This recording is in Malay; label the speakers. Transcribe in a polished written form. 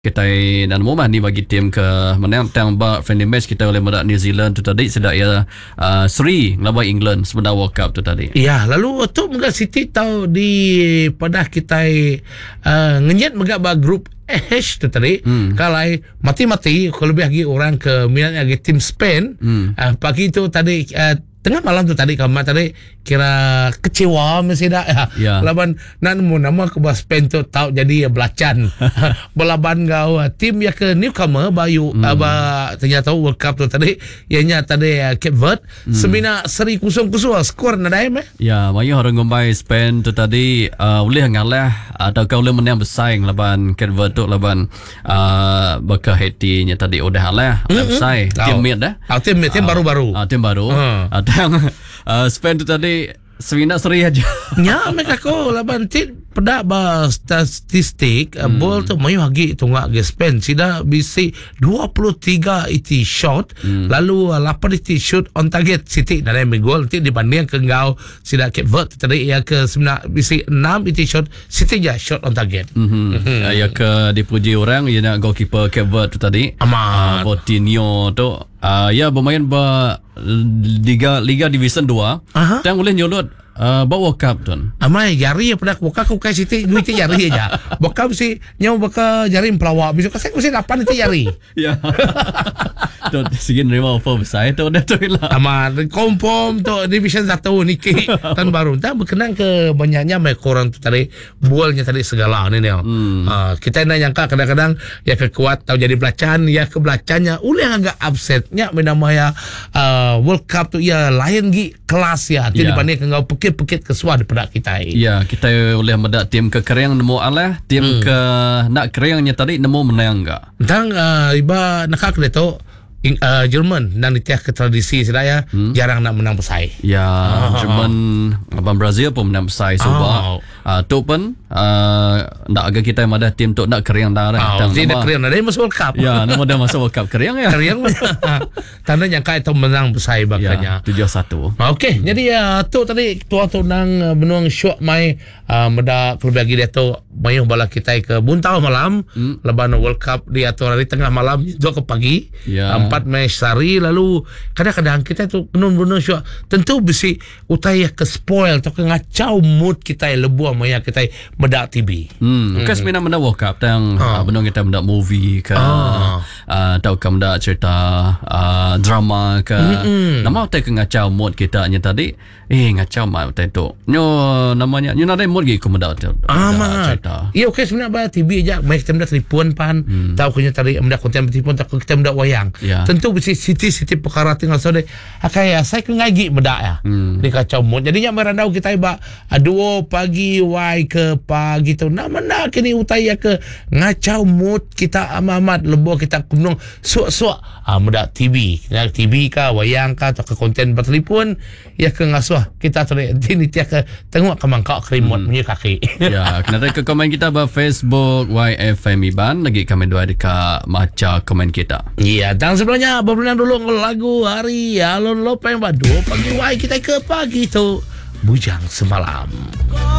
Speaker 1: kita dan momah ni bagi tim ke menang tang ba friendly match kita oleh medak New Zealand tu tadi sedak ya Sri ngelawan England sebenarnya World Cup tu tadi.
Speaker 2: Ya, lalu tu mga City tahu di padah kita ngenyet mga ba grup tu tadi kalai mati-mati kalau lebih lagi orang ke minat lagi tim Spain pagi tu tadi tengah malam tu tadi kamu tadi kira kecewa mesti dah ya. Laban nan mu nama ke Spain tu tahu jadi belacan belaban gau tim ya ke newcomer bayu ternyata World Cup tu tadi ianya tadi Cape Verde semina seri 0-0 skor nadai meh
Speaker 1: ya bayu orang ngombai Spain tu tadi boleh ngalah atau kau boleh menang bersaing laban Cape Verde tu laban baka Haiti nya tadi udah ngalah bersaing tim mate dah
Speaker 2: tim baru-baru
Speaker 1: tim baru Spain tu tadi semina seri aja.
Speaker 2: Ya, mereka ko laban tim pada ba statistik bol tu mayu hagi tunggak ke Spain sida bisi 23 iti shot lalu 8 iti shoot on target City dari gol nanti dibanding ke ngau sida Cape Verde tadi ya ke semina bisi 6 iti shot City ja shot on target.
Speaker 1: Ya ke dipuji orang ya nak goalkeeper Cape Verde tu tadi Coutinho tu ya bermain Liga Division 2 dan boleh nyolot bawa cup tuan.
Speaker 2: Amai jari pada buka ku kai City duit jari aja. Buka mesti nyau buka jari pelawak bisa kasih mesti 8 itu jari. Ya.
Speaker 1: Tu sigin nerima offer besar tu dah tu lah.
Speaker 2: Amat kompom tu division 1 niki tahun baru. Tak berkenan ke banyaknya mai korang tu tadi bolnya tadi segala ni dia. Kita nak nyangka kadang-kadang ya kekuat tahu jadi belacan ya ke belacannya ulih agak upsetnya nama ya World Cup tu ya lain gi kelas ya. Ti dibanding ke ngau pekit kesuah daripada kita.
Speaker 1: Ya, kita boleh medak tim ke keriang nemu alah, tim ke nak keriangnya tadi nemu menang enggak.
Speaker 2: Dan iba nakak dia tu Jerman dan ditiah ke tradisi sedaya jarang nak menang besai.
Speaker 1: Ya, Jerman abang Brazil pun menang besai sebab tu pun nak agak kita yang ada tim tu nak keriang dah dah.
Speaker 2: Tidak keriang dah masuk World Cup.
Speaker 1: Ya, nama dah masuk World Cup keriang ya.
Speaker 2: Keriang. Tanda yang kait tu menang besai bakanya.
Speaker 1: Ya, 7-1.
Speaker 2: Okey, jadi tu tadi tua tu nang benuang syok mai meda perbagi dia tu mayuh bala kita ke buntau malam leban World Cup di atur hari tengah malam jauh ke pagi. Ya. 4 match sehari lalu kadang-kadang kita tu penuh-penuh syok tentu besi utai ke spoil atau ke ngacau mood kita lebuh maya kita medak TV.
Speaker 1: Kas mina menda World Cup tang benong kita menda movie ke atau ke menda cerita drama ke. Nama utai ke ngacau mood kita nya tadi ngacau mai utai tu. Nyo namanya nyo nadai mood gi ke menda cerita.
Speaker 2: Ya okey sebenarnya ba TV aja mai kita menda telefon pan tahu kenya tadi menda konten telefon tak kita menda wayang. Tentu besi City perkara tinggal sore akaya saya ke ngaji medak ya di kacau mood jadinya merandau kita iba 2 pagi wai ke pagi tu nak kini utaya ke ngacau mood kita amat lebo kita kunung suak-suak medak TV ka wayang ka atau ke konten bertelefon ya ke ngasuh kita tadi ini tiak ke tengok ke mangkak remote punya kaki
Speaker 1: ya kena ke komen kita ba Facebook YFM Iban lagi kami dua dekat maca komen kita
Speaker 2: iya dan sebelumnya berenang dulu lagu hari Alon Lopeng 2 pagi wai kita ke pagi tu bujang semalam.